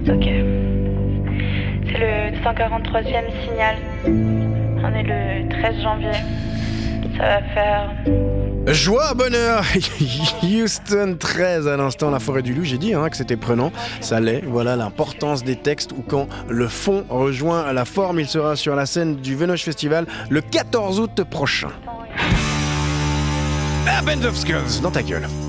Ok. C'est le 143e signal. On est le 13 janvier. Ça va faire... Joie, bonheur. Houston 13 à l'instant, La Forêt du Loup. J'ai dit que c'était prenant, ça l'est. Voilà l'importance des textes où quand le fond rejoint la forme. Il sera sur la scène du Venoge Festival le 14 août prochain. Ah, Band of Skulls, dans ta gueule.